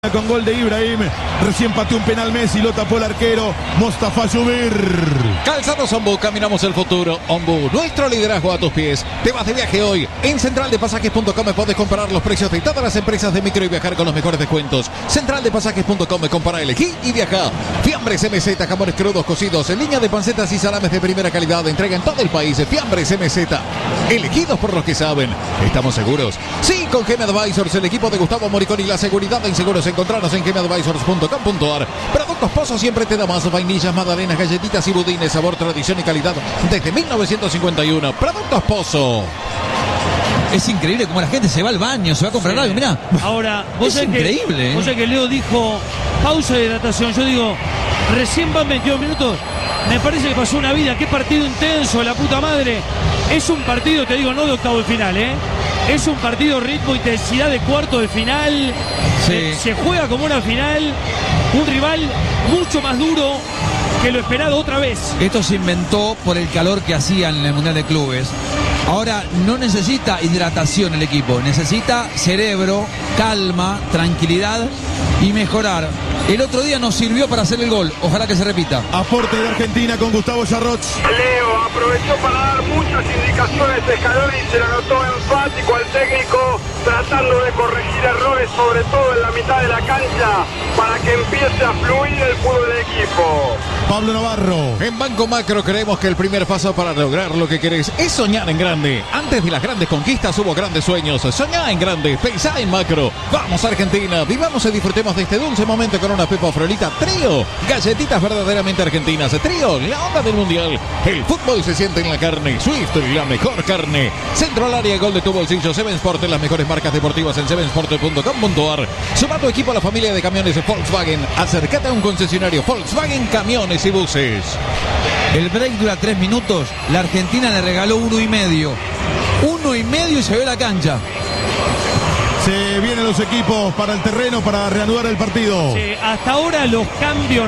Con gol de Ibrahim, recién pateó un penal Messi, lo tapó el arquero Mostafa Yubir. Calzados Ombu, caminamos el futuro. Ombu, nuestro liderazgo a tus pies. Te vas de viaje hoy. En centraldepasajes.com podés comparar los precios de todas las empresas de micro y viajar con los mejores descuentos. Centraldepasajes.com, compara, elegí y viaja. Fiambres MZ, jamones crudos cocidos en línea de pancetas y salames de primera calidad. Entrega en todo el país. Fiambres MZ, elegidos por los que saben. ¿Estamos seguros? Sí, con GM Advisors, el equipo de Gustavo Moriconi, la seguridad en seguros. Encontrarnos en gmadvisors.com.ar. Productos Pozo siempre te da más. Vainillas, magdalenas, galletitas y budines. Sabor, tradición y calidad desde 1951. Productos Pozo. Es increíble cómo la gente se va al baño, se va a comprar algo, mirá. Ahora, vos es increíble. Vos sabés que Leo dijo pausa de hidratación. Yo digo, recién van 22 minutos. Me parece que pasó una vida. Qué partido intenso, la puta madre. Es un partido, te digo, no de octavo de final, Es un partido ritmo, intensidad de cuarto de final. Sí. Se juega como una final. Un rival mucho más duro que lo esperado otra vez. Esto se inventó por el calor que hacían en el Mundial de Clubes. Ahora no necesita hidratación el equipo, necesita cerebro, calma, tranquilidad y mejorar. El otro día nos sirvió para hacer el gol, ojalá que se repita. Aporte de Argentina con Gustavo Yarroch. Leo aprovechó para dar muchas indicaciones de Scaloni y se lo notó enfático al técnico, tratando de corregir errores, sobre todo en la mitad de la cancha, para que empiece a fluir el fútbol del equipo. Pablo Navarro. En Banco Macro creemos que el primer paso para lograr lo que querés es soñar en grande. Antes de las grandes conquistas hubo grandes sueños. Soñá en grande, pensá en macro. Vamos Argentina, vivamos y disfrutemos de este dulce momento con una Pepa Frolita Trío. Galletitas verdaderamente argentinas. Trío, la onda del mundial. El fútbol se siente en la carne. Swift, la mejor carne. Centro al área, gol de tu bolsillo. Seven Sport, las mejores marcas deportivas en sevensport.com.ar. Suma tu equipo a la familia de camiones de Volkswagen. Acércate a un concesionario Volkswagen Camiones y Buses. El break dura 3 minutos, la Argentina le regaló 1,5. 1,5 y se ve la cancha. Se vienen los equipos para el terreno para reanudar el partido. Hasta ahora los cambios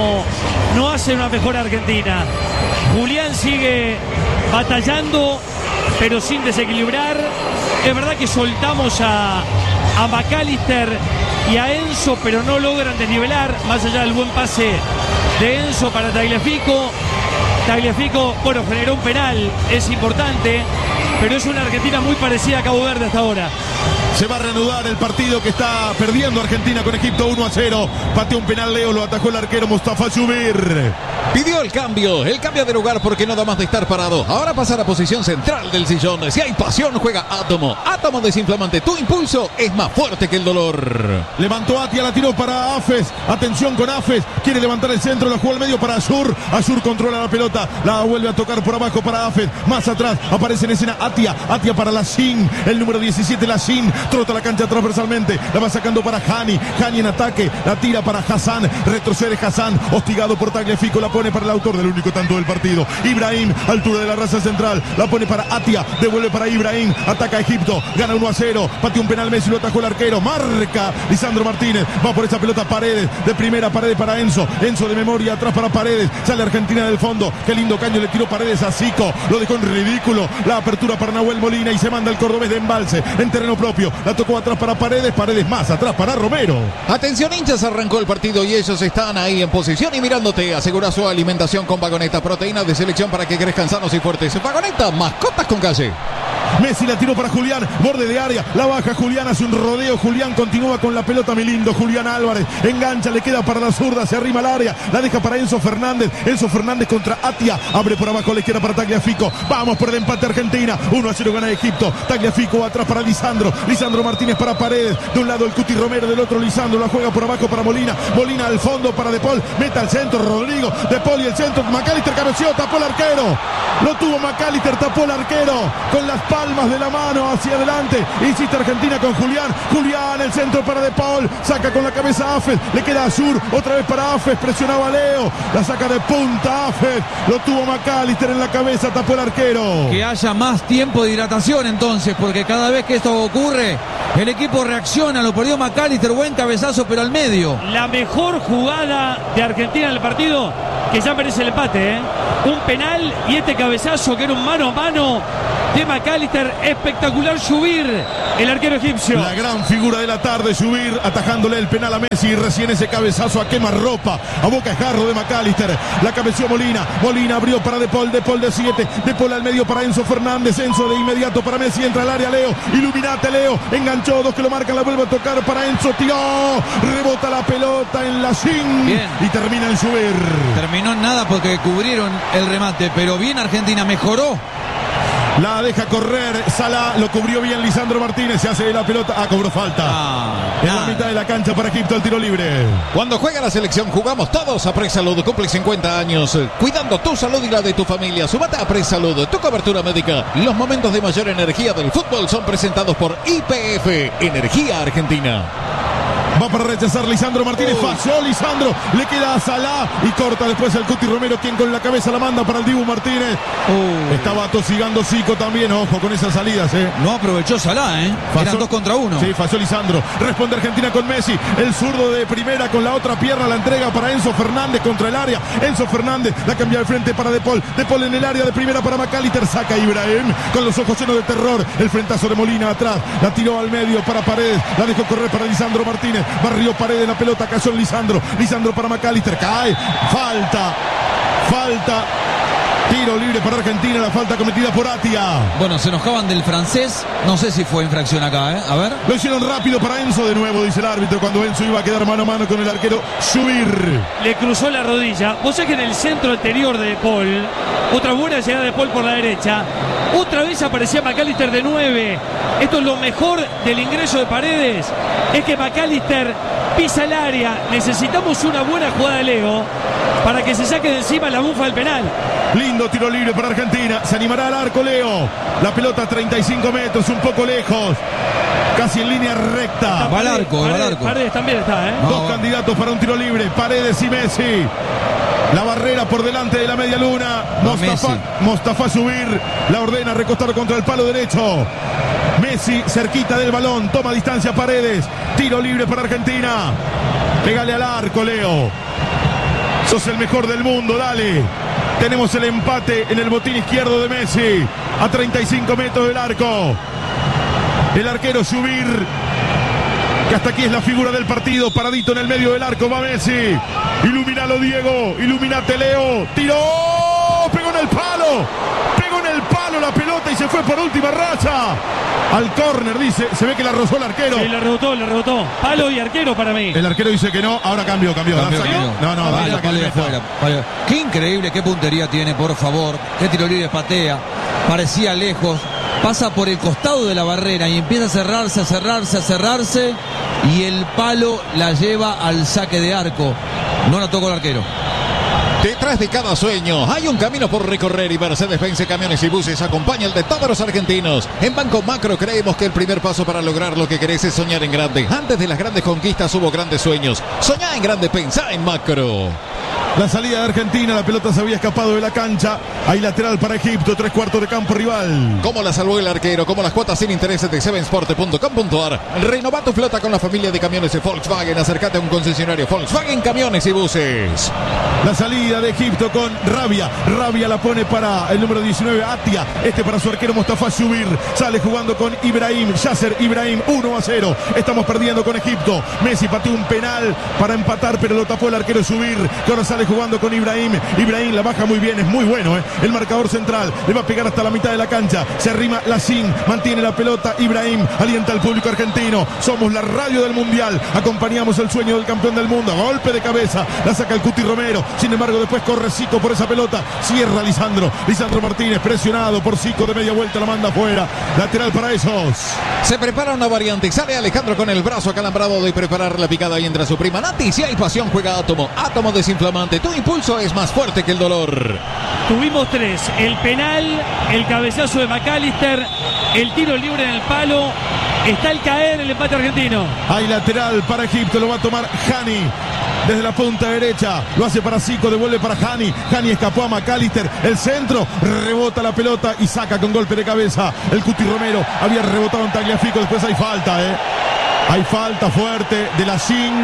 no hacen una mejor Argentina. Julián sigue batallando, pero sin desequilibrar. Es verdad que soltamos a McAllister y a Enzo, pero no logran desnivelar, más allá del buen pase de Enzo para Tagliafico. Tagliafico, bueno, generó un penal, es importante, pero es una Argentina muy parecida a Cabo Verde hasta ahora. Se va a reanudar el partido que está perdiendo Argentina con Egipto 1-0. Pateó un penal Leo, lo atajó el arquero Mostafa Yubir. Pidió el cambio de lugar porque no da más de estar parado. Ahora pasa a la posición central del sillón. Si hay pasión, juega Átomo. Átomo desinflamante. Tu impulso es más fuerte que el dolor. Levantó Atia, la tiró para Afes. Atención con Afes. Quiere levantar el centro, la jugó al medio para Azur. Azur controla la pelota. La vuelve a tocar por abajo para Afes. Más atrás aparece en escena Atia. Atia para Lacín. El número 17, Lacín. Trota la cancha transversalmente. La va sacando para Hani. Hani en ataque. La tira para Hassan. Retrocede Hassan. Hostigado por Tagliafico. La pone para el autor del único tanto del partido. Ibrahim, altura de la raza central. La pone para Atia. Devuelve para Ibrahim. Ataca a Egipto. Gana 1-0. Pateó un penal Messi. Lo atajó el arquero. Marca Lisandro Martínez. Va por esa pelota Paredes. De primera Paredes para Enzo. Enzo de memoria. Atrás para Paredes. Sale Argentina del fondo. Qué lindo caño le tiró Paredes a Zico. Lo dejó en ridículo. La apertura para Nahuel Molina. Y se manda el cordobés de embalse. En terreno propio. La tocó atrás para Paredes. Paredes más atrás para Romero. Atención hinchas, arrancó el partido y ellos están ahí en posición y mirándote. Asegura su alimentación con Vagoneta, proteína de selección para que crezcan sanos y fuertes. Vagoneta, mascotas con calle. Messi la tiró para Julián, borde de área, la baja Julián, hace un rodeo, Julián continúa con la pelota, mi lindo Julián Álvarez, engancha, le queda para la zurda, se arrima al área, la deja para Enzo Fernández contra Atia, abre por abajo, le queda para Tagliafico, vamos por el empate Argentina, 1-0 gana Egipto, Tagliafico atrás para Lisandro Martínez para Paredes, de un lado el Cuti Romero, del otro Lisandro, la juega por abajo para Molina al fondo para De Paul, meta al centro, Rodrigo, De Paul y el centro, McAllister cabeció, tapó el arquero, lo tuvo McAllister, tapó el arquero, con las palmas de la mano hacia adelante, insiste Argentina con Julián, el centro para De Paul, saca con la cabeza a Afes, le queda Azur, otra vez para Afes, presionaba a Leo, la saca de punta Afes, lo tuvo McAllister en la cabeza, tapó el arquero. Que haya más tiempo de hidratación entonces, porque cada vez que esto ocurre, el equipo reacciona, lo perdió McAllister, buen cabezazo pero al medio. La mejor jugada de Argentina en el partido, que ya merece el empate, un penal y este cabezazo que era un mano a mano de McAllister. Espectacular Subir, el arquero egipcio. La gran figura de la tarde, Subir, atajándole el penal a Messi. Y recién ese cabezazo a quemarropa, a boca jarro de McAllister. La cabeció Molina. Molina abrió para De Paul. De Paul de 7. De Paul al medio para Enzo Fernández. Enzo de inmediato para Messi. Entra al área Leo. Iluminate Leo. Enganchó. Dos que lo marcan. La vuelve a tocar para Enzo. Tiró. Rebota la pelota en la sin. Bien. Y termina en Subir. Terminó en nada porque cubrieron el remate, pero bien Argentina, mejoró. La deja correr Salah, lo cubrió bien Lisandro Martínez, se hace de la pelota, cobró falta. En la mitad de la cancha para Egipto, el tiro libre. Cuando juega la selección jugamos todos a Presalud, cumple 50 años, cuidando tu salud y la de tu familia. Sumate a Presalud, tu cobertura médica. Los momentos de mayor energía del fútbol son presentados por YPF, Energía Argentina. Va para rechazar Lisandro Martínez. Falló Lisandro. Le queda a Salah. Y corta después el Cuti Romero, quien con la cabeza la manda para el Dibu Martínez. Estaba tosigando Zico también. Ojo con esas salidas. No aprovechó Salah, Eran 2 contra 1. Sí, falló Lisandro. Responde Argentina con Messi. El zurdo de primera con la otra pierna. La entrega para Enzo Fernández contra el área. Enzo Fernández la cambia de frente para De Paul. De Paul en el área de primera para McAllister. Saca Ibrahim con los ojos llenos de terror. El frentazo de Molina atrás. La tiró al medio para Paredes. La dejó correr para Lisandro Martínez. Barrió Paredes, la pelota cayó en Lisandro. Lisandro para McAllister, cae. Falta. Tiro libre para Argentina, la falta cometida por Atia. Bueno, se enojaban del francés. No sé si fue infracción acá, A ver. Lo hicieron rápido para Enzo de nuevo, dice el árbitro, cuando Enzo iba a quedar mano a mano con el arquero Subir. Le cruzó la rodilla. Vos sabés que en el centro anterior de Paul, otra buena llegada de Paul por la derecha. Otra vez aparecía McAllister de 9. Esto es lo mejor del ingreso de Paredes. Es que McAllister pisa el área. Necesitamos una buena jugada de Leo para que se saque de encima la bufa del penal. Lindo tiro libre para Argentina. Se animará al arco Leo. La pelota a 35 metros, un poco lejos. Casi en línea recta. Va al arco, Paredes también está, Dos candidatos para un tiro libre. Paredes y Messi. La barrera por delante de la media luna. Mostafa Subir. La ordena recostar contra el palo derecho. Messi cerquita del balón. Toma distancia Paredes. Tiro libre para Argentina. Pégale al arco, Leo. Sos el mejor del mundo, dale. Tenemos el empate en el botín izquierdo de Messi. A 35 metros del arco. El arquero Subir, que hasta aquí es la figura del partido. Paradito en el medio del arco va Messi. Iluminalo Diego. Iluminate Leo. Tiró. Pegó en el palo. La pelota y se fue por última raya. Al córner, dice. Se ve que la rozó el arquero. Sí, la rebotó. Palo y arquero para mí. El arquero dice que no. Ahora cambió. No, vale, afuera. Qué increíble, qué puntería tiene, por favor. Qué tiro libre patea. Parecía lejos. Pasa por el costado de la barrera y empieza a cerrarse. Y el palo la lleva al saque de arco. No la tocó el arquero. Detrás de cada sueño hay un camino por recorrer y Mercedes-Benz Camiones y Buses acompaña el de todos los argentinos. En Banco Macro creemos que el primer paso para lograr lo que querés es soñar en grande. Antes de las grandes conquistas hubo grandes sueños. Soñá en grande, pensá en Macro. La salida de Argentina, la pelota se había escapado de la cancha. Hay lateral para Egipto, 3/4 de campo rival. ¿Cómo la salvó el arquero? Como las cuotas sin intereses de sevensport.com.ar. Renová tu flota con la familia de camiones de Volkswagen. Acércate a un concesionario Volkswagen Camiones y Buses. La salida de Egipto con Rabia. Rabia la pone para el número 19, Atia. Para su arquero Mostafa Subir. Sale jugando con Ibrahim. Yasser Ibrahim, 1-0. Estamos perdiendo con Egipto. Messi pateó un penal para empatar, pero lo tapó el arquero Subir, que ahora sale jugando con Ibrahim. Ibrahim la baja muy bien, es muy bueno. El marcador central le va a pegar hasta la mitad de la cancha. Se arrima Lacín, mantiene la pelota. Ibrahim alienta al público argentino. Somos la radio del mundial. Acompañamos el sueño del campeón del mundo. Golpe de cabeza, la saca el Cuti Romero. Sin embargo, después corre Zico por esa pelota. Cierra Lisandro Martínez, presionado por Zico de media vuelta, la manda afuera. Lateral para esos. Se prepara una variante. Sale Alejandro con el brazo acalambrado de preparar la picada y entra su prima Nati. Si hay pasión, juega Átomo desinflamante. Tu impulso es más fuerte que el dolor. Tuvimos 3. El penal, el cabezazo de McAllister, el tiro libre en el palo. Está el caer, el empate argentino. Hay lateral para Egipto, lo va a tomar Hani. Desde la punta derecha, lo hace para Zico, devuelve para Hani. Hani escapó a McAllister, el centro, rebota la pelota y saca con golpe de cabeza. El Cuti Romero había rebotado en Tagliafico, después hay falta, Hay falta fuerte de Lacín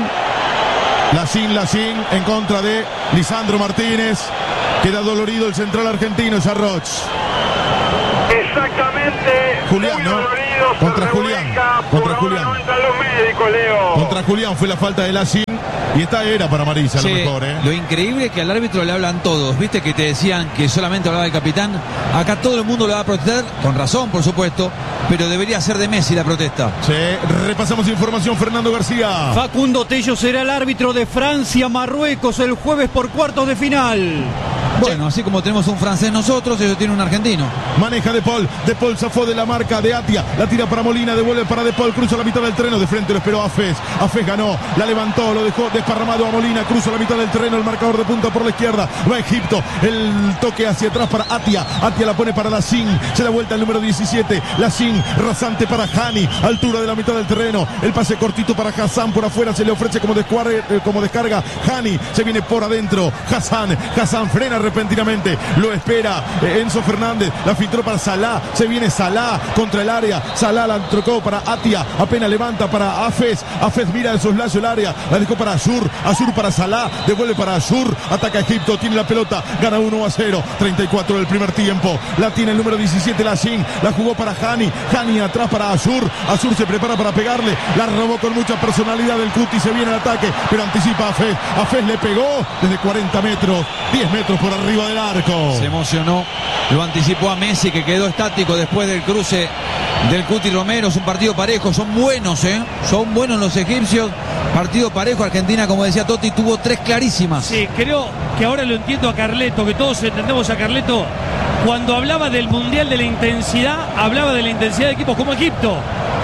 en contra de Lisandro Martínez. Queda dolorido el central argentino, Sarroch. Exactamente. Julián, ¿no? Contra Julián. Contra Julián. No entran los médicos, Leo. Contra Julián fue la falta de Lacín. Y esta era para Marisa, Sí, a lo mejor, ¿eh? Lo increíble es que al árbitro le hablan todos. Viste que te decían que solamente hablaba el capitán. Acá todo el mundo le va a protestar, con razón, por supuesto, pero debería ser de Messi la protesta. Sí, repasamos información, Fernando García. Facundo Tello será el árbitro de Francia-Marruecos el jueves por cuartos de final. Bueno, así como tenemos un francés nosotros, ellos tienen un argentino. Maneja De Paul zafó de la marca de Atia, la tira para Molina, devuelve para De Paul, cruza la mitad del terreno, de frente lo esperó Afes ganó, la levantó, lo dejó desparramado a Molina, cruza la mitad del terreno, el marcador de punta por la izquierda, va Egipto, el toque hacia atrás para Atia la pone para Lacín, se da vuelta el número 17, Lacín, rasante para Hani, altura de la mitad del terreno, el pase cortito para Hassan, por afuera se le ofrece como descarga, Hani, se viene por adentro, Hassan frena repentinamente, lo espera Enzo Fernández, la filtró para Salah, se viene Salah contra el área, Salah la trocó para Atia, apenas levanta para Afes mira de soslayo el área, la dejó para Azur para Salah, devuelve para Azur, ataca Egipto, tiene la pelota, gana 1-0, 34 del primer tiempo, la tiene el número 17 Lacín, la jugó para Hani atrás para Azur se prepara para pegarle, la robó con mucha personalidad el Cuti, se viene el ataque, pero anticipa a Afes le pegó desde 40 metros, 10 metros por arriba del arco. Se emocionó, lo anticipó a Messi, que quedó estático después del cruce del Cuti Romero. Es un partido parejo, son buenos, son buenos los egipcios. Partido parejo, Argentina, como decía Totti, tuvo 3 clarísimas. Sí, creo que ahora lo entiendo a Carleto, que todos entendemos a Carleto. Cuando hablaba del Mundial de la intensidad, hablaba de la intensidad de equipos como Egipto.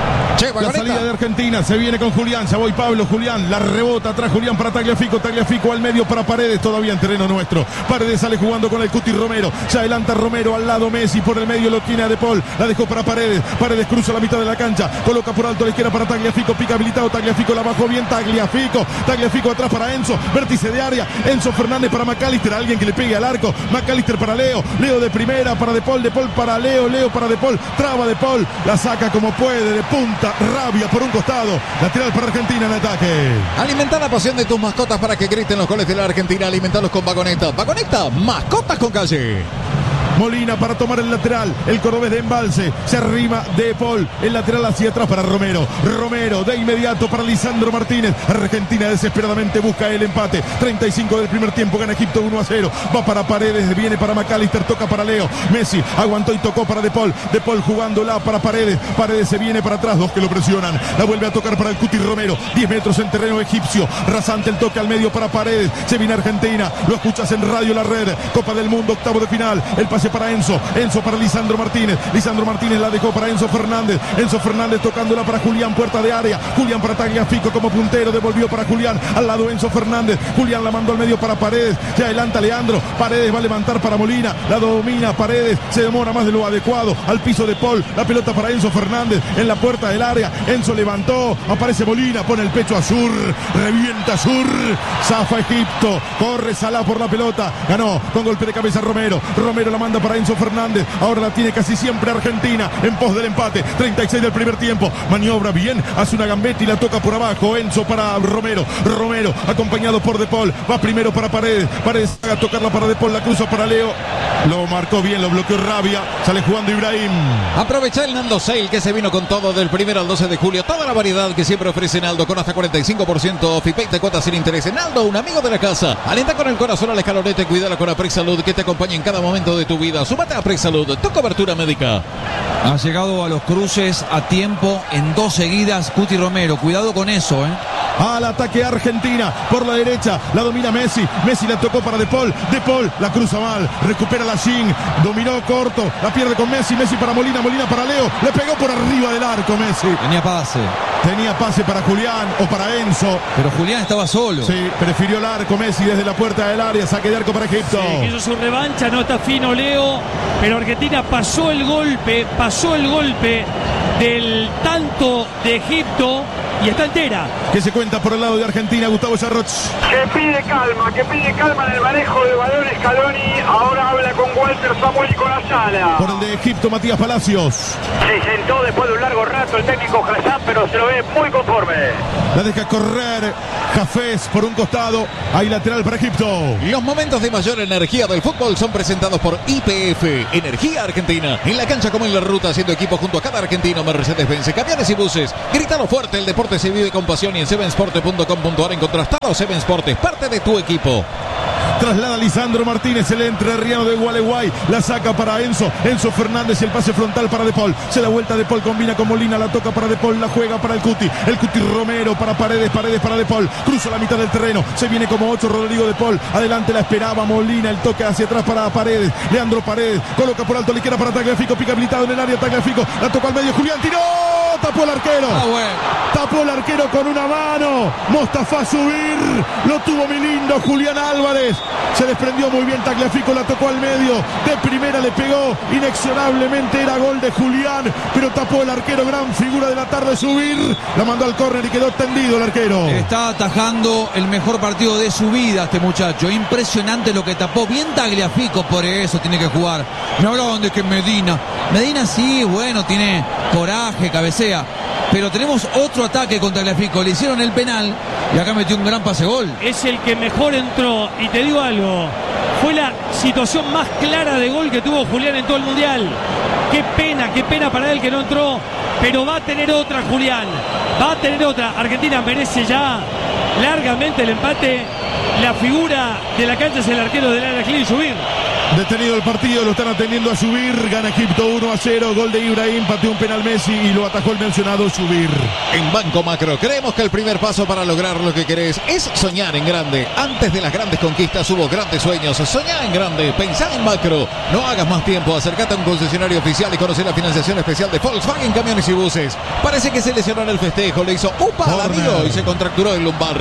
La salida de Argentina, se viene con Julián, ya voy Pablo, Julián, la rebota atrás Julián para Tagliafico al medio para Paredes, todavía en terreno nuestro, Paredes sale jugando con el Cuti Romero, se adelanta Romero al lado Messi, por el medio lo tiene a De Paul, la dejó para Paredes cruza la mitad de la cancha, coloca por alto a la izquierda para Tagliafico, pica habilitado, Tagliafico la bajó bien, Tagliafico atrás para Enzo, vértice de área, Enzo Fernández para McAllister, alguien que le pegue al arco, McAllister para Leo de primera para De Paul para Leo para De Paul, traba De Paul, la saca como puede, de punta, Rabia por un costado, lateral para Argentina en ataque. Alimenta la pasión de tus mascotas para que griten los goles de la Argentina. Alimentalos con Vagoneta. Vagoneta, mascotas con calle. Molina para tomar el lateral, el cordobés de Embalse, se arrima De Paul, el lateral hacia atrás para Romero de inmediato para Lisandro Martínez, Argentina desesperadamente busca el empate, 35 del primer tiempo, gana Egipto 1-0, va para Paredes, viene para McAllister, toca para Leo, Messi aguantó y tocó para De Paul jugándola para Paredes se viene para atrás, 2 que lo presionan, la vuelve a tocar para el Cuti Romero, 10 metros en terreno egipcio, rasante el toque al medio para Paredes, se viene Argentina, lo escuchas en Radio La Red, Copa del Mundo, octavo de final, el pase para Enzo para Lisandro Martínez la dejó para Enzo Fernández tocándola para Julián, puerta de área, Julián para Tagliafico como puntero, devolvió para Julián, al lado Enzo Fernández, Julián la mandó al medio para Paredes, se adelanta Leandro, Paredes va a levantar para Molina, la domina Paredes, se demora más de lo adecuado, al piso de Paul, la pelota para Enzo Fernández, en la puerta del área, Enzo levantó, aparece Molina, pone el pecho a Azur, revienta Azur, zafa Egipto, corre Salah por la pelota, ganó con golpe de cabeza Romero la manda para Enzo Fernández, ahora la tiene casi siempre Argentina, en pos del empate, 36 del primer tiempo, maniobra bien, hace una gambeta y la toca por abajo, Enzo para Romero acompañado por De Paul, va primero para Paredes a tocarla para De Paul, la cruza para Leo, lo marcó bien, lo bloqueó Rabia, sale jugando Ibrahim. Aprovecha el Naldo Sale que se vino con todo del 1 al 12 de julio, toda la variedad que siempre ofrece Naldo con hasta 45% off y 20 cuotas sin interés. Naldo, un amigo de la casa, alienta con el corazón al escalonete, cuídala con Aprex Salud que te acompaña en cada momento de tu vida. Súmate a Aprex Salud, tu cobertura médica. Ha llegado a los cruces a tiempo en 2 seguidas Cuti Romero, cuidado con eso, Al ataque Argentina, por la derecha, la domina Messi la tocó para De Paul la cruza mal, recupera Lacín, dominó corto, la pierde con Messi para Molina para Leo, le pegó por arriba del arco Messi. Tenía pase para Julián o para Enzo. Pero Julián estaba solo. Sí, prefirió el arco Messi desde la puerta del área, saque de arco para Egipto. Sí, quiso su revancha, no está fino Leo, pero Argentina pasó el golpe del tanto de Egipto y está entera. Que se cuenta por el lado de Argentina, Gustavo Yarroch. Que pide calma en el manejo de balón Scaloni. Ahora habla con Walter Samuel y con Ayala. Por el de Egipto, Matías Palacios. Se sentó después de un largo rato el técnico Hassan, pero se lo ve muy conforme. La deja correr Jafés por un costado. Hay lateral para Egipto. Los momentos de mayor energía del fútbol son presentados por YPF, Energía Argentina. En la cancha como en la ruta, haciendo equipo junto a cada argentino. Mercedes-Benz, camiones y buses. Grítalo fuerte, el deporte se vive con pasión. Y en sevensport.com.ar encontrás todo Seven Sport, es parte de tu equipo. Traslada Lisandro Martínez, el entrerriano de Gualeguay. La saca para Enzo Fernández y el pase frontal para De Paul. Se da vuelta De Paul, combina con Molina, la toca para De Paul, la juega para el Cuti Romero para Paredes para De Paul. Cruza la mitad del terreno, se viene como 8 Rodrigo De Paul. Adelante la esperaba Molina, el toque hacia atrás para Paredes. Leandro Paredes, coloca por alto la izquierda para Tagliafico, pica habilitado en el área Tagliafico. La tocó al medio, Julián tiró, tapó el arquero. Tapó el arquero con una mano. Mostafa a subir, lo tuvo mi lindo Julián Álvarez. Se desprendió muy bien Tagliafico, la tocó al medio. De primera le pegó, inexorablemente era gol de Julián, pero tapó el arquero, gran figura de la tarde subir. La mandó al córner y quedó tendido el arquero. Está atajando el mejor partido de su vida este muchacho. Impresionante lo que tapó. Bien Tagliafico, por eso tiene que jugar. Me hablaban de que Medina sí, bueno, tiene coraje, cabecea. Pero tenemos otro ataque contra Tagliafico. Le hicieron el penal y acá metió un gran pase-gol. Es el que mejor entró. Y te digo algo, fue la situación más clara de gol que tuvo Julián en todo el Mundial. Qué pena para él que no entró. Pero va a tener otra Julián. Va a tener otra. Argentina merece ya largamente el empate. La figura de la cancha es el arquero del Al-Ahly y subir. Detenido el partido, lo están atendiendo a subir. Gana Egipto 1-0. Gol de Ibrahim, pateó un penal Messi y lo atajó el mencionado subir. En Banco Macro creemos que el primer paso para lograr lo que querés es soñar en grande. Antes de las grandes conquistas hubo grandes sueños. Soñá en grande, pensá en macro. No hagas más tiempo, acércate a un concesionario oficial y conocer la financiación especial de Volkswagen Camiones y Buses. Parece que se lesionó en el festejo, le hizo upa al amigo y se contracturó el lumbar.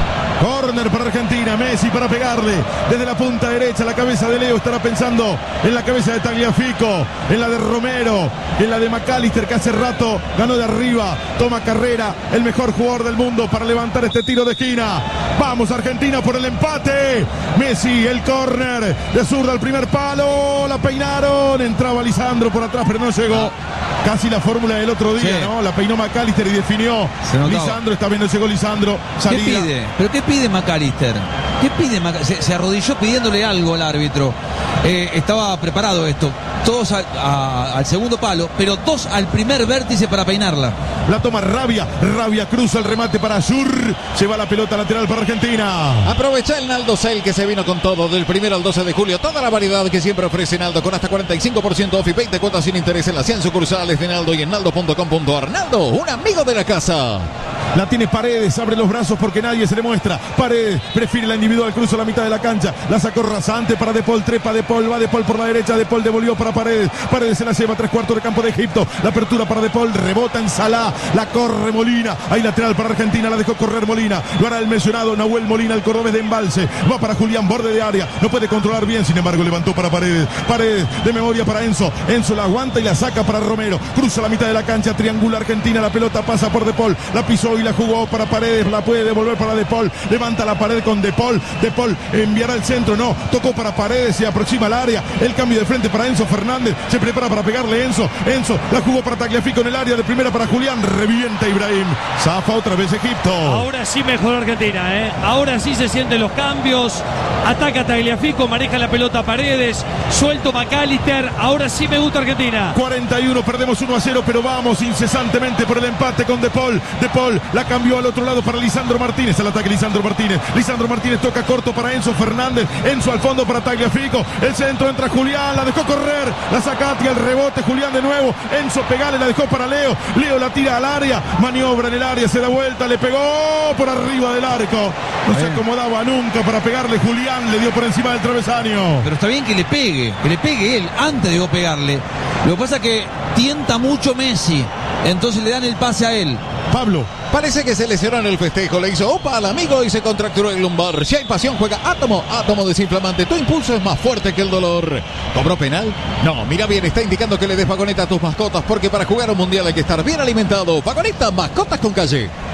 Corner para Argentina, Messi para pegarle desde la punta derecha, la cabeza de Leo estará pensando en la cabeza de Tagliafico, en la de Romero, en la de McAllister, que hace rato ganó de arriba, toma carrera, el mejor jugador del mundo para levantar este tiro de esquina. Vamos Argentina por el empate. Messi, el córner de zurda al primer palo, la peinaron, entraba Lisandro por atrás pero no llegó. Casi la fórmula del otro día, sí, ¿no? La peinó McAllister y definió Lisandro, está viendo, llegó Lisandro, salida. ¿Qué pide? ¿Pero qué pide McAllister? ¿Qué pide McAllister? Se arrodilló pidiéndole algo al árbitro. Estaba preparado esto. Todos al segundo palo, pero 2 al primer vértice para peinarla. La toma Rabia cruza el remate para Azur. Se va la pelota lateral para Argentina. Aprovecha el Naldo Sale que se vino con todo del 1 al 12 de julio. Toda la variedad que siempre ofrece Naldo con hasta 45% off y 20 cuotas sin interés en las 100 sucursales de Naldo y en naldo.com.ar. Naldo, un amigo de la casa. La tiene Paredes, abre los brazos porque nadie se le muestra. Paredes prefiere la individual, cruza la mitad de la cancha. La sacó rasante para De Paul, trepa De Paul, va De Paul por la derecha, De Paul devolvió para Paredes. Paredes se la lleva a 3/4 de campo de Egipto. La apertura para De Paul, rebota en Salah, la corre Molina. Hay lateral para Argentina, la dejó correr Molina. Lo hará el mencionado Nahuel Molina, el cordobés de Embalse. Va para Julián, borde de área. No puede controlar bien, sin embargo levantó para Paredes. Paredes de memoria para Enzo. Enzo la aguanta y la saca para Romero. Cruza la mitad de la cancha, triangula Argentina. La pelota pasa por De Paul. La pisó y la jugó para Paredes. La puede devolver para De Paul. Levanta la pared con De Paul. De Paul enviará el centro. No, tocó para Paredes. Se aproxima al área. El cambio de frente para Enzo Fernández. Se prepara para pegarle Enzo. Enzo la jugó para Tagliafico en el área de primera para Julián. Revienta Ibrahim. Zafa otra vez Egipto. Ahora sí mejoró Argentina, ¿eh? Ahora sí se sienten los cambios. Ataca Tagliafico, maneja la pelota Paredes. Suelto McAllister. Ahora sí me gusta Argentina. 41, perdemos 1-0, pero vamos incesantemente por el empate con De Paul. De Paul la cambió al otro lado para Lisandro Martínez. Al ataque Lisandro Martínez. Lisandro Martínez toca corto para Enzo Fernández. Enzo al fondo para Tagliafico. El centro entra Julián. La dejó correr. La saca Atia, el rebote. Julián de nuevo. Enzo pegale, la dejó para Leo. Leo la tira al área. Maniobra en el área. Se da vuelta. Le pegó por arriba del arco. No se acomodaba nunca para pegarle. Julián le dio por encima del travesaño. Pero está bien que le pegue él antes de pegarle. Lo que pasa es que tienta mucho Messi. Entonces le dan el pase a él. Pablo. Parece que se lesionó en el festejo, le hizo opa al amigo y se contracturó el lumbar. Si hay pasión, juega Átomo, Átomo desinflamante. Tu impulso es más fuerte que el dolor. ¿Cobró penal? No, mira bien, está indicando que le des vagoneta a tus mascotas porque para jugar un mundial hay que estar bien alimentado. Vagoneta, mascotas con calle.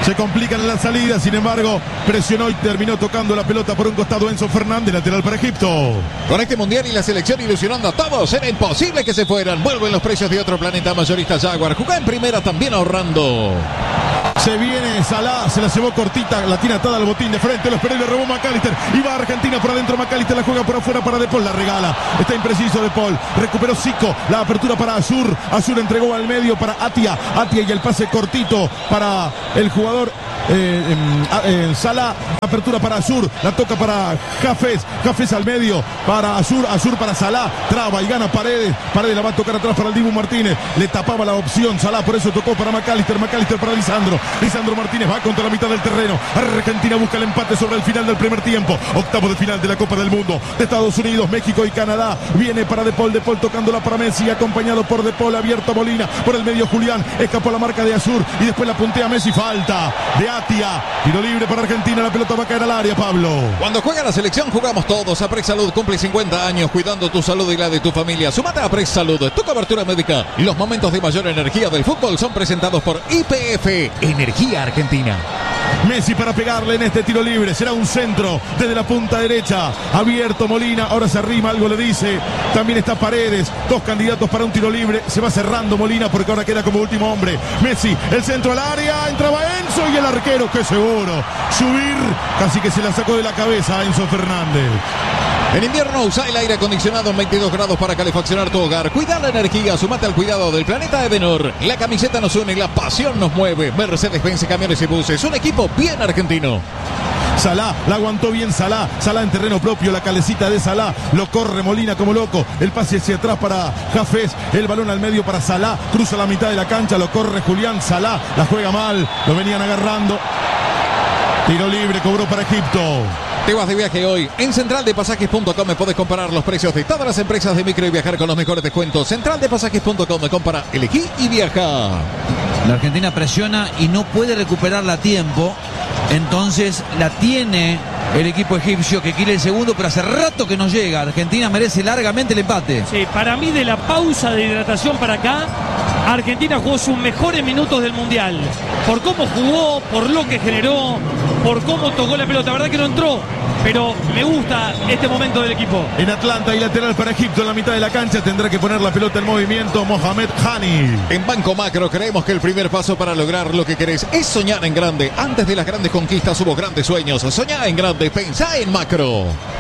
Se complican en la salida, sin embargo, presionó y terminó tocando la pelota por un costado Enzo Fernández, lateral para Egipto. Con este mundial y la selección ilusionando a todos, era imposible que se fueran. Vuelven los precios de otro planeta, mayorista Jaguar. Jugá en primera también ahorrando. Se viene Salah, se la llevó cortita, la tiene atada al botín de frente, los Pérez le robó McAllister, y va Argentina por adentro, McAllister la juega por afuera para De Paul, la regala, está impreciso De Paul, recuperó Zico, la apertura para Azur entregó al medio para Atia y el pase cortito para el jugador Salah, apertura para Azur, la toca para Jafes al medio, para Azur para Salah, traba y gana Paredes la va a tocar atrás para el Dibu Martínez, le tapaba la opción Salah, por eso tocó para McAllister para Lisandro Martínez va contra la mitad del terreno. Argentina busca el empate sobre el final del primer tiempo. Octavo de final de la Copa del Mundo de Estados Unidos, México y Canadá. Viene para De Paul tocándola para Messi, acompañado por De Paul, abierto Molina, por el medio Julián, escapó la marca de Azur y después la puntea Messi, falta de Atia, tiro libre para Argentina, la pelota va a caer al área, Pablo. Cuando juega la selección jugamos todos. Aprex Salud cumple 50 años cuidando tu salud y la de tu familia. Sumate a Aprex Salud, tu cobertura médica. Los momentos de mayor energía del fútbol son presentados por YPF, Energía Argentina. Messi para pegarle en este tiro libre, será un centro desde la punta derecha, abierto Molina, ahora se arrima, algo le dice, también está Paredes, dos candidatos para un tiro libre, se va cerrando Molina porque ahora queda como último hombre. Messi, el centro al área, entraba Enzo y el arquero, que seguro, subir, casi que se la sacó de la cabeza a Enzo Fernández. En invierno usa el aire acondicionado en 22 grados para calefaccionar tu hogar. Cuida la energía, sumate al cuidado del planeta Edenor. La camiseta nos une, la pasión nos mueve. Mercedes-Benz Camiones y Buses, un equipo bien argentino. Salah, la aguantó bien Salah en terreno propio, la calecita de Salah, lo corre Molina como loco, el pase hacia atrás para Jafes, el balón al medio para Salah, cruza la mitad de la cancha, lo corre Julián, Salah, la juega mal, lo venían agarrando, tiro libre, cobró para Egipto. Te vas de viaje hoy. En centraldepasajes.com podés comparar los precios de todas las empresas de micro y viajar con los mejores descuentos. Centraldepasajes.com, compara, elegí y viaja. La Argentina presiona y no puede recuperarla a tiempo. Entonces la tiene el equipo egipcio, que quiere el segundo, pero hace rato que no llega. Argentina merece largamente el empate. Sí, para mí de la pausa de hidratación para acá, Argentina jugó sus mejores minutos del Mundial. Por cómo jugó, por lo que generó, por cómo tocó la pelota. La verdad que no entró, pero me gusta este momento del equipo. En Atlanta y lateral para Egipto en la mitad de la cancha, tendrá que poner la pelota en movimiento Mohamed Hani. En Banco Macro creemos que el primer paso para lograr lo que querés es soñar en grande. Antes de las grandes conquistas hubo grandes sueños. Soñá en grande, pensá en macro.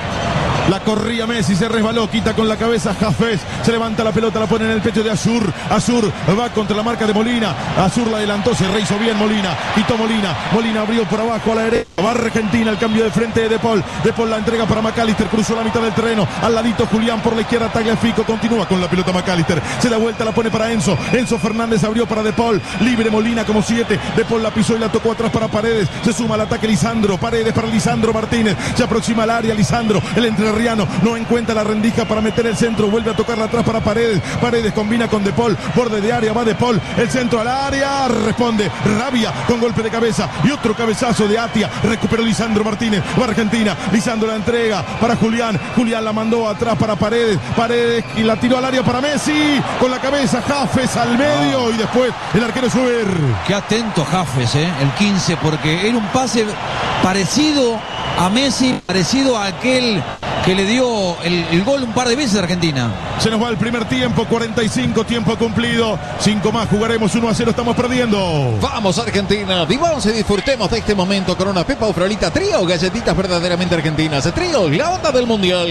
La corría Messi, se resbaló, quita con la cabeza Jafes, se levanta la pelota, la pone en el pecho de Azur va contra la marca de Molina, Azur la adelantó, se rehizo bien Molina, quitó Molina abrió por abajo a la derecha, va Argentina, el cambio de frente de Paul la entrega para McAllister, cruzó la mitad del terreno, al ladito Julián, por la izquierda Tagliafico, continúa con la pelota McAllister, se da vuelta, la pone para Enzo Fernández abrió para De Paul, libre Molina como 7, De Paul la pisó y la tocó atrás para Paredes, se suma al ataque Lisandro, Paredes para Lisandro Martínez, se aproxima al área Lisandro, el entrerriano no encuentra la rendija para meter el centro, vuelve a tocarla atrás para Paredes combina con De Paul, borde de área, va De Paul, el centro al área, responde Rabia con golpe de cabeza y otro cabezazo de Atia, recuperó Lisandro Martínez, va Argentina, Lisandro la entrega para Julián la mandó atrás para Paredes y la tiró al área para Messi, con la cabeza Jafes al medio y después el arquero Schubert. Qué atento Jafes, el 15, porque era un pase parecido a Messi, parecido a aquel que le dio el gol un par de veces a Argentina. Se nos va el primer tiempo, 45, tiempo cumplido, 5 más, jugaremos 1-0, estamos perdiendo. Vamos Argentina, vivamos y disfrutemos de este momento con una Pepa o Frolita Trío, galletitas verdaderamente argentinas. Trío, la onda del Mundial.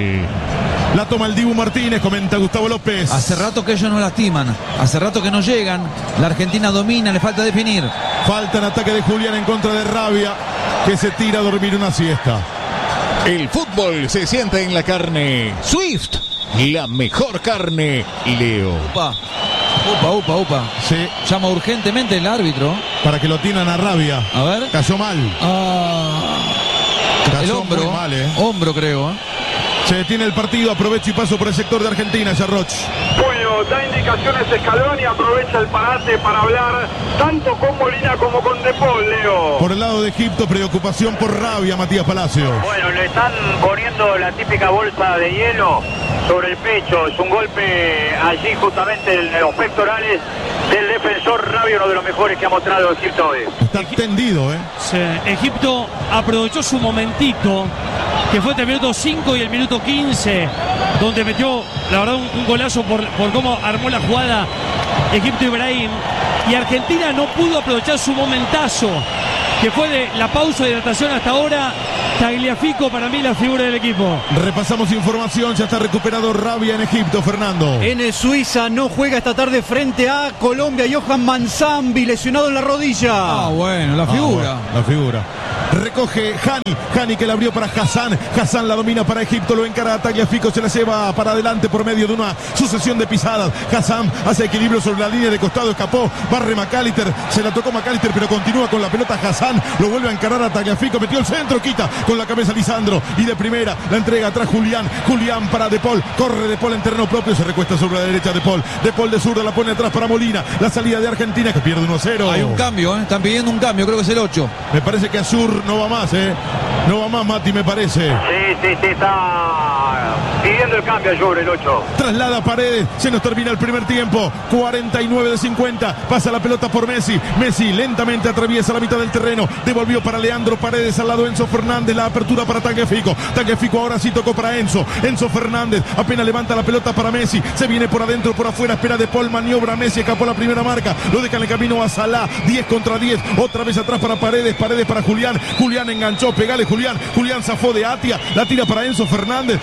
La toma el Dibu Martínez, comenta Gustavo López. Hace rato que ellos no lastiman, hace rato que no llegan. La Argentina domina, le falta definir. Falta en ataque de Julián en contra de Rabia, que se tira a dormir una siesta. El fútbol se siente en la carne. Swift, la mejor carne. Leo. Upa. Sí. Llama urgentemente el árbitro. Para que lo tiran a Rabia. A ver. Cayó mal. Cayó El hombro. muy mal, Hombro, creo. Se detiene el partido, aprovecho y paso por el sector de Argentina, Yarroch. Bueno, da indicaciones Scaloni, aprovecha el parate para hablar tanto con Molina como con De Paul, Leo. Por el lado de Egipto, preocupación por Rabia, Matías Palacios. Bueno, le están poniendo la típica bolsa de hielo sobre el pecho. Es un golpe allí justamente en los pectorales del defensor Rabia, uno de los mejores que ha mostrado Egipto hoy. Está tendido, Sí, Egipto aprovechó su momentito, que fue entre el minuto 5 y el minuto 15, donde metió, la verdad, un golazo por cómo armó la jugada Egipto Ibrahim. Y Argentina no pudo aprovechar su momentazo, que fue de la pausa de hidratación hasta ahora. Tagliafico, para mí, la figura del equipo. Repasamos información, ya está recuperado Rabia en Egipto, Fernando. En Suiza no juega esta tarde frente a Colombia. Johan Manzambi, lesionado en la rodilla. Bueno, la figura. La figura. Recoge Hani que la abrió para Hassan la domina para Egipto, lo encara a Tagliafico, se la lleva para adelante por medio de una sucesión de pisadas. Hassan hace equilibrio sobre la línea de costado, escapó, barre McAllister, se la tocó McAllister, pero continúa con la pelota Hassan, lo vuelve a encarar a Tagliafico, metió el centro, quita con la cabeza Lisandro, y de primera la entrega atrás Julián para De Paul, corre De Paul en terreno propio, se recuesta sobre la derecha De Paul de zurda la pone atrás para Molina, la salida de Argentina que pierde 1-0. Hay un cambio, están pidiendo un cambio, creo que es el 8. Me parece que Azur no va más, no va más, Mati, me parece. Sí, está pidiendo el cambio sobre el 8. Traslada Paredes, se nos termina el primer tiempo, 49 de 50, pasa la pelota por Messi lentamente atraviesa la mitad del terreno, devolvió para Leandro Paredes, al lado Enzo Fernández, la apertura para Tagliafico ahora sí tocó para Enzo Fernández, apenas levanta la pelota para Messi, se viene por adentro, por afuera, espera De Paul, maniobra Messi, escapó la primera marca, lo deja en el camino a Salah, 10 contra 10, otra vez atrás para Paredes para Julián enganchó, pegale Julián zafó de Atia, la tira para Enzo Fernández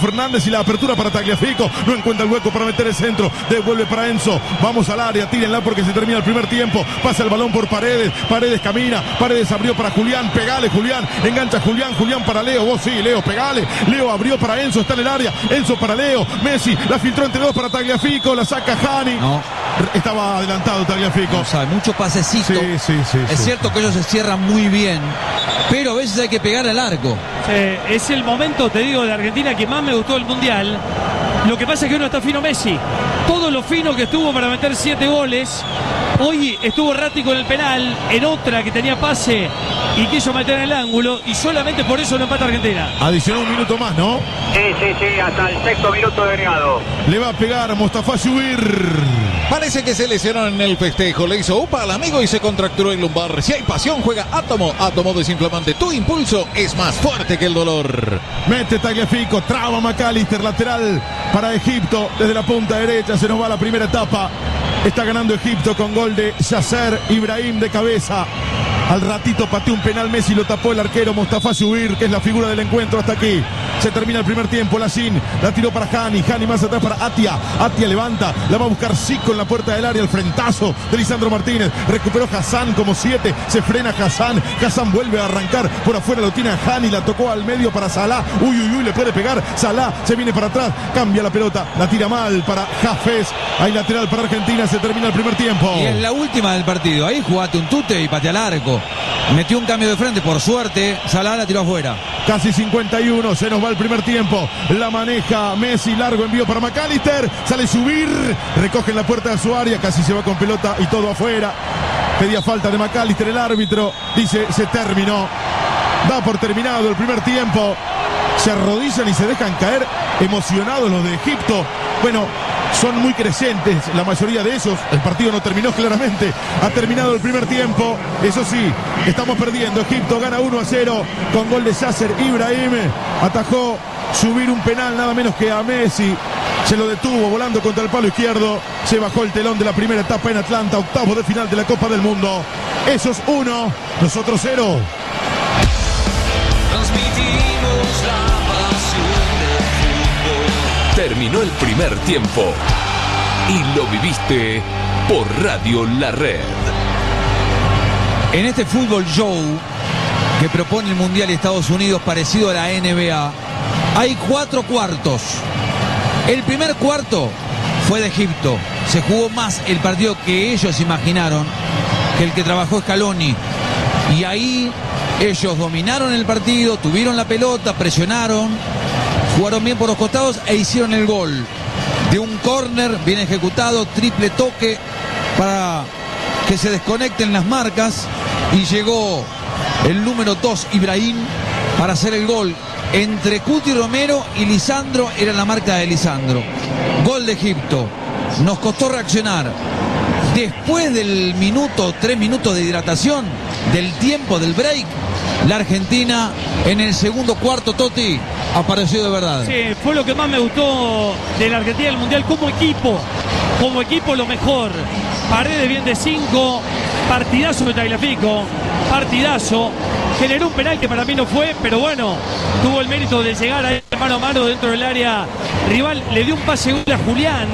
y la apertura para Tagliafico, no encuentra el hueco para meter el centro, devuelve para Enzo, vamos al área, tírenla porque se termina el primer tiempo, pasa el balón por Paredes camina, Paredes abrió para Julián, pegale Julián, engancha Julián para Leo, vos sí, Leo, pegale, Leo abrió para Enzo, está en el área, Enzo para Leo, Messi, la filtró entre dos para Tagliafico, la saca Hani, estaba adelantado Tagliafico. No sabe, mucho pasecito. Sí. Es cierto que ellos se cierran muy bien, pero a veces hay que pegar al arco. Es el momento, te digo, de Argentina que más me gustó del Mundial. Lo que pasa es que hoy no está fino Messi. Todo lo fino que estuvo para meter 7 goles. Hoy estuvo errático en el penal, en otra que tenía pase y quiso meter en el ángulo, y solamente por eso no empata Argentina. Adicionó un minuto más, ¿no? Sí, hasta el 6º minuto agregado. Le va a pegar a Mostafa Subir. Parece que se lesionó en el festejo, le hizo upa al amigo y se contracturó el lumbar. Si hay pasión, juega Átomo desinflamante. Tu impulso es más fuerte que el dolor. Mete Tagliafico, traba McAllister, lateral para Egipto. Desde la punta derecha se nos va la primera etapa. Está ganando Egipto con gol de Yasser Ibrahim de cabeza. Al ratito pateó un penal Messi, lo tapó el arquero Mostafa Subir, que es la figura del encuentro hasta aquí. Se termina el primer tiempo, Lacín la tiró para Hani más atrás para Atia levanta, la va a buscar Zico en la puerta del área, el frentazo de Lisandro Martínez, recuperó Hassan como 7, se frena Hassan vuelve a arrancar, por afuera lo tiene a Hani, la tocó al medio para Salah, uy, le puede pegar, Salah se viene para atrás, cambia la pelota, la tira mal para Hafez, hay lateral para Argentina, se termina el primer tiempo. Y es la última del partido, ahí jugate un tute y patea al arco. Metió un cambio de frente, por suerte Salah la tiró afuera. Casi 51, se nos va el primer tiempo, la maneja Messi, largo envío para McAllister, sale Subir, recoge en la puerta de su área, casi se va con pelota y todo afuera. Pedía falta de McAllister, el árbitro dice se terminó, da por terminado el primer tiempo. Se arrodillan y se dejan caer emocionados los de Egipto. Bueno, son muy crecientes la mayoría de ellos. El partido no terminó claramente. Ha terminado el primer tiempo. Eso sí, estamos perdiendo. Egipto gana 1-0 con gol de Yasser Ibrahim. Atajó Subir un penal nada menos que a Messi. Se lo detuvo volando contra el palo izquierdo. Se bajó el telón de la primera etapa en Atlanta. Octavos de final de la Copa del Mundo. Esos 1, nosotros 0. Transmitimos la pasión del fútbol. Terminó el primer tiempo y lo viviste por Radio La Red. En este fútbol show que propone el Mundial y Estados Unidos, parecido a la NBA, hay 4 cuartos. El primer cuarto fue de Egipto. Se jugó más el partido que ellos imaginaron, que el que trabajó Scaloni. Y ahí ellos dominaron el partido, tuvieron la pelota, presionaron, jugaron bien por los costados e hicieron el gol. De un córner bien ejecutado, triple toque para que se desconecten las marcas. Y llegó el número 2, Ibrahim, para hacer el gol. Entre Cuti Romero y Lisandro era la marca de Lisandro. Gol de Egipto. Nos costó reaccionar. Después del 3 minutos de hidratación, del tiempo del break, la Argentina en el segundo cuarto, Totti, apareció de verdad. Sí, fue lo que más me gustó de la Argentina del Mundial como equipo lo mejor. Paredes bien de 5, partidazo de Tagliafico, partidazo. Generó un penal que para mí no fue, pero bueno, tuvo el mérito de llegar ahí mano a mano dentro del área rival. Le dio un pase a Julián.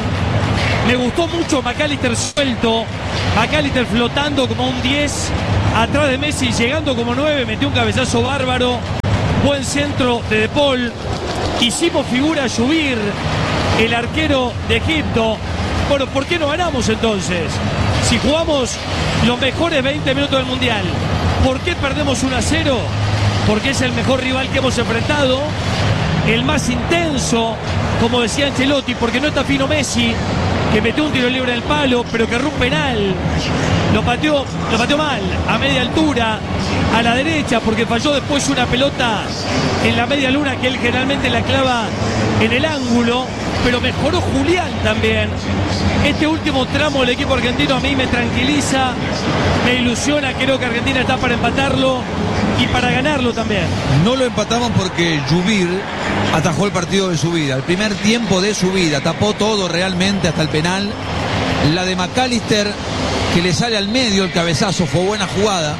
Me gustó mucho McAllister suelto, McAllister flotando como un 10 atrás de Messi, llegando como 9, metió un cabezazo bárbaro, buen centro de De Paul. Hicimos figura a Lluvir, el arquero de Egipto. Bueno, ¿por qué no ganamos entonces? Si jugamos los mejores 20 minutos del Mundial, ¿por qué perdemos 1-0? Porque es el mejor rival que hemos enfrentado, el más intenso, como decía Ancelotti, porque no está fino Messi, que metió un tiro libre en el palo, pero que erró un penal. Lo pateó mal, a media altura, a la derecha, porque falló después una pelota en la media luna que él generalmente la clava en el ángulo, pero mejoró Julián también. Este último tramo del equipo argentino a mí me tranquiliza, me ilusiona, creo que Argentina está para empatarlo y para ganarlo también. No lo empatamos porque Lluvir atajó el partido de su vida, el primer tiempo de su vida, tapó todo realmente hasta el penal. La de McAllister, que le sale al medio el cabezazo, fue buena jugada.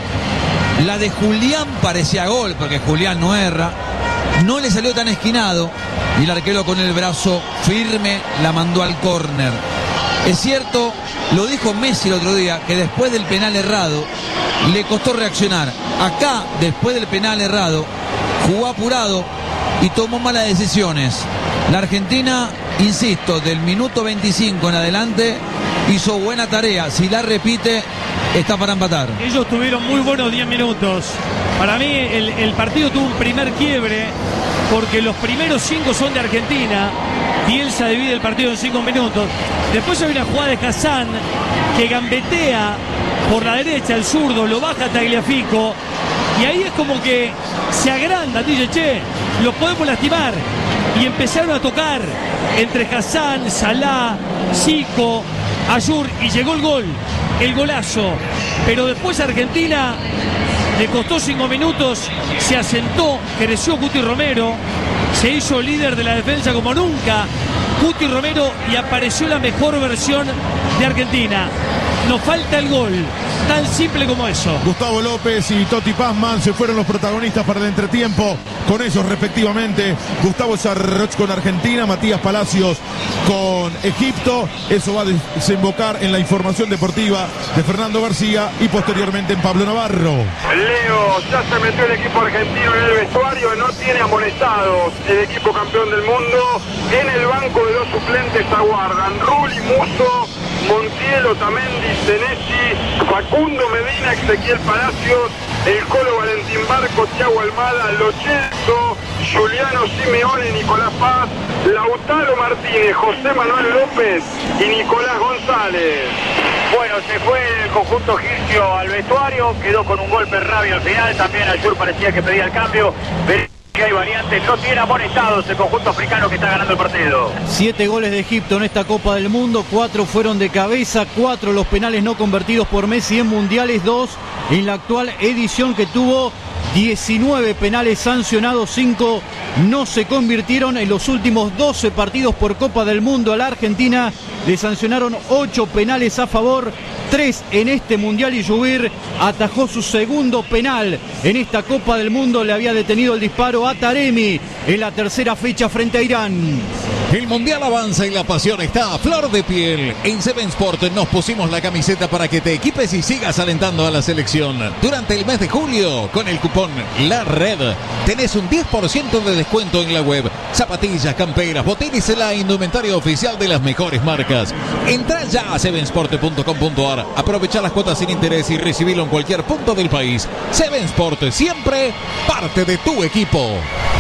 La de Julián parecía gol, porque Julián no erra, no le salió tan esquinado y el arquero con el brazo firme la mandó al córner. Es cierto, lo dijo Messi el otro día, que después del penal errado le costó reaccionar. Acá, después del penal errado, jugó apurado y tomó malas decisiones. La Argentina, insisto, del minuto 25 en adelante hizo buena tarea. Si la repite, está para empatar. Ellos tuvieron muy buenos 10 minutos. Para mí el partido tuvo un primer quiebre, porque los primeros 5 son de Argentina. Bielsa divide el partido en 5 minutos. Después hay una jugada de Hassan que gambetea por la derecha, el zurdo, lo baja Tagliafico. Y ahí es como que se agranda, dice, che, lo podemos lastimar. Y empezaron a tocar entre Hassan, Salah, Zico, Ayur, y llegó el gol, el golazo. Pero después Argentina le costó 5 minutos, se asentó, creció Cuti Romero, se hizo líder de la defensa como nunca Cuti Romero, y apareció la mejor versión de Argentina. Nos falta el gol, tan simple como eso. Gustavo López y Totti Pazman se fueron los protagonistas para el entretiempo, con ellos respectivamente Gustavo Sarroch con Argentina, Matías Palacios con Egipto. Eso va a desembocar en la información deportiva de Fernando García y posteriormente en Pablo Navarro. Leo, ya se metió el equipo argentino en el vestuario, no tiene amonestados el equipo campeón del mundo. En el banco de los suplentes aguardan Rulli, Musso, Montiel, Otamendi, Senesi, Facundo Medina, Ezequiel Palacios, el Colo Valentín Barco, Thiago Almada, Lo Celso, Giuliano Simeone, Nicolás Paz, Lautaro Martínez, José Manuel López y Nicolás González. Bueno, se fue el conjunto egipcio al vestuario, quedó con un golpe rabia al final, también Ayur parecía que pedía el cambio, pero que hay variantes, no tiene amonestados el conjunto africano que está ganando el partido. 7 goles de Egipto en esta Copa del Mundo, 4 fueron de cabeza, 4 los penales no convertidos por Messi en mundiales, 2 en la actual edición que tuvo 19 penales sancionados, 5 no se convirtieron. En los últimos 12 partidos por Copa del Mundo a la Argentina le sancionaron 8 penales a favor, 3 en este mundial, y Lluvir atajó su segundo penal en esta Copa del Mundo. Le había detenido el disparo a Taremi en la tercera fecha frente a Irán. El mundial avanza y la pasión está a flor de piel. En Seven Sport nos pusimos la camiseta para que te equipes y sigas alentando a la selección. Durante el mes de julio, con el cupón La Red, tenés un 10% de descuento en la web. Zapatillas, camperas, botines y la indumentaria oficial de las mejores marcas. Entrá ya a sevensport.com.ar, aprovecha las cuotas sin interés y recibilo en cualquier punto del país. Seven Sport, siempre parte de tu equipo.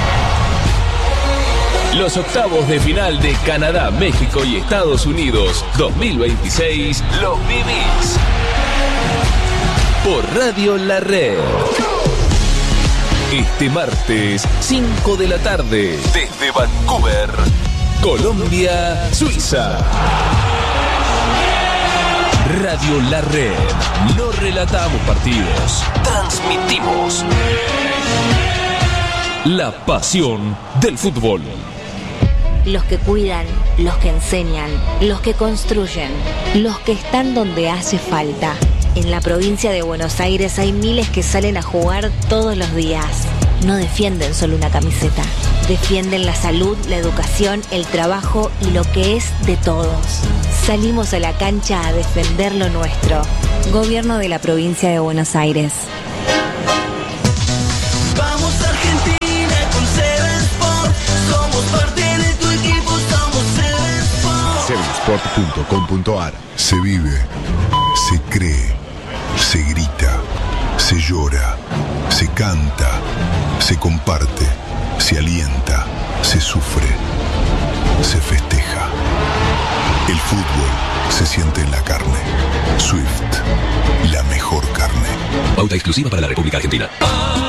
Los octavos de final de Canadá, México y Estados Unidos 2026 los vivís por Radio La Red. Este martes, 5 de la tarde, desde Vancouver, Colombia, Suiza. Radio La Red. No relatamos partidos, transmitimos la pasión del fútbol. Los que cuidan, los que enseñan, los que construyen, los que están donde hace falta. En la provincia de Buenos Aires hay miles que salen a jugar todos los días. No defienden solo una camiseta, defienden la salud, la educación, el trabajo y lo que es de todos. Salimos a la cancha a defender lo nuestro. Gobierno de la provincia de Buenos Aires. Vamos Argentina con Seven Sport. Somos parte de tu equipo, somos Seven Sport. Sevensport.com.ar. Se vive, se cree, se grita, se llora, se canta, se comparte, se alienta, se sufre, se festeja. El fútbol se siente en la carne. Swift, la mejor carne. Pauta exclusiva para la República Argentina.